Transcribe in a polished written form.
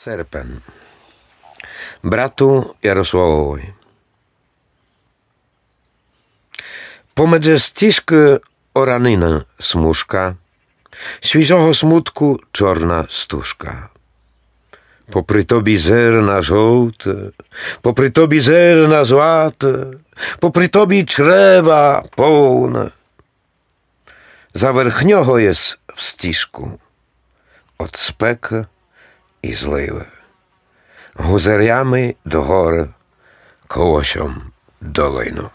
Серпен. Bratu Jarosławowi. Pomedze ścieżkę oranina smuszka, świżogo smutku czarna stużka. Popry tobie zerna żółte, popry tobie zerna złate, popry tobie czrewa pełne. Zaверхнього jest w ścieżku, od speki i zliwy. Гузарями до гори, колосям долину.